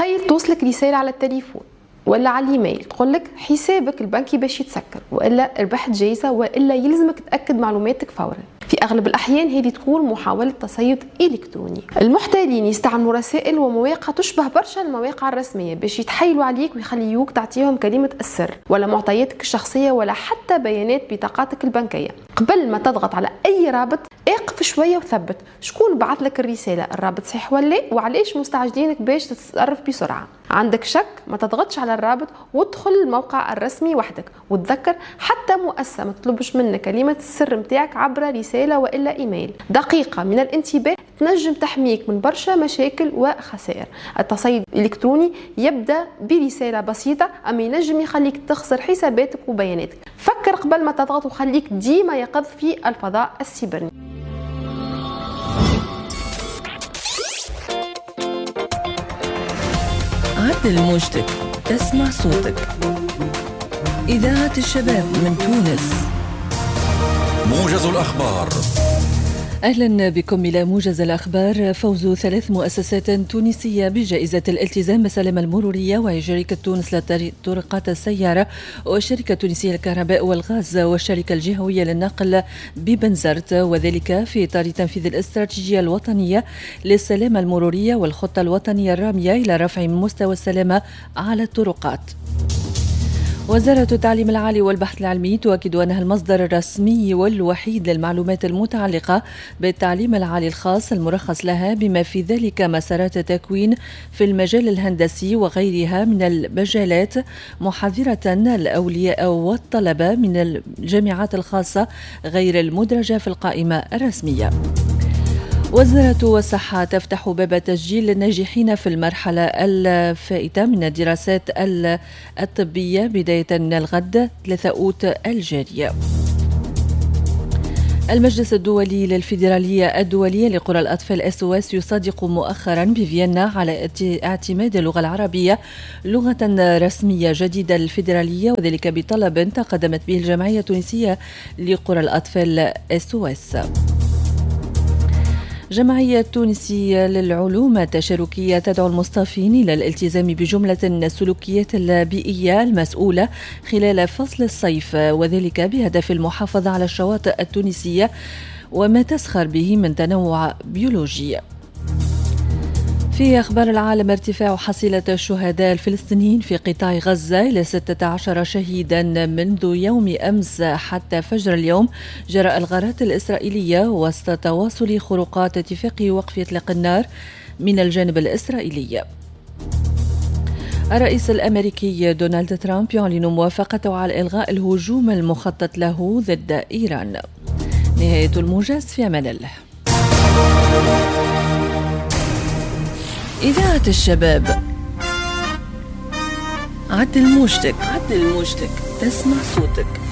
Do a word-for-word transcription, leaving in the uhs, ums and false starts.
تخيل توصلك رسالة على التليفون ولا على الايميل تقولك حسابك البنكي باش يتسكر، والا ربحت جايزه، والا يلزمك تاكد معلوماتك فورا. في اغلب الاحيان هذه تكون محاوله تصيد الكتروني. المحتالين يستعملوا رسائل ومواقع تشبه برشا المواقع الرسميه باش يتحايلوا عليك ويخليوك تعطيهم كلمه السر ولا معطياتك الشخصيه ولا حتى بيانات بطاقاتك البنكيه. قبل ما تضغط على اي رابط اقف شويه وثبت شكون بعث لك الرساله، الرابط صحيح ولا لا، وعلاش مستعجلينك باش تتصرف بسرعه. عندك شك ما تضغطش على الرابط وادخل الموقع الرسمي وحدك، وتذكر حتى مؤسسه ما تطلبش منك كلمه السر نتاعك عبر رساله والا ايميل. دقيقه من الانتباه تنجم تحميك من برشا مشاكل وخسائر. التصيد الالكتروني يبدا برساله بسيطه اما ينجم يخليك تخسر حساباتك وبياناتك. فكر قبل ما تضغط وخليك ديما يقظ في الفضاء السيبراني. عدل موجتك، تسمع صوتك. إذاعة الشباب من تونس. موجز الأخبار. أهلا بكم إلى موجز الأخبار. فوز ثلاث مؤسسات تونسية بجائزة الالتزام بالسلامة المرورية وهي شركة تونس لطرقات السيارة والشركة التونسية للكهرباء والغاز والشركة الجهوية للنقل ببنزرت، وذلك في إطار تنفيذ الاستراتيجية الوطنية للسلامة المرورية والخطة الوطنية الرامية إلى رفع من مستوى السلامة على الطرقات. وزارة التعليم العالي والبحث العلمي تؤكد أنها المصدر الرسمي والوحيد للمعلومات المتعلقة بالتعليم العالي الخاص المرخص لها، بما في ذلك مسارات التكوين في المجال الهندسي وغيرها من المجالات، محذرة الأولياء والطلبة من الجامعات الخاصة غير المدرجة في القائمة الرسمية. وزارة الصحة تفتح باب تسجيل للناجحين في المرحلة الفائتة من الدراسات الطبية بداية من الغد ثلاثة أوت الجارية. المجلس الدولي للفيدرالية الدولية لقرى الأطفال إس أو إس يصادق مؤخرا بفيينا على اعتماد اللغة العربية لغة رسمية جديدة للفيدرالية، وذلك بطلب تقدمت به الجمعية التونسية لقرى الأطفال إس أو إس. جمعية تونسية للعلوم التشاركية تدعو المصطفين إلى الالتزام بجملة السلوكيات البيئية المسؤولة خلال فصل الصيف، وذلك بهدف المحافظة على الشواطئ التونسية وما تسخر به من تنوع بيولوجي. في أخبار العالم، ارتفاع حصيلة الشهداء الفلسطينيين في قطاع غزة إلى ستة عشر شهيدا منذ يوم أمس حتى فجر اليوم جراء الغارات الإسرائيلية، وسط تواصل خروقات اتفاق وقف إطلاق النار من الجانب الإسرائيلي. الرئيس الأمريكي دونالد ترامب يعلن موافقته على إلغاء الهجوم المخطط له ضد إيران. نهاية الموجز، في أمان الله. إذاعة الشباب. عدل موجتك، عدل موجتك، تسمع صوتك.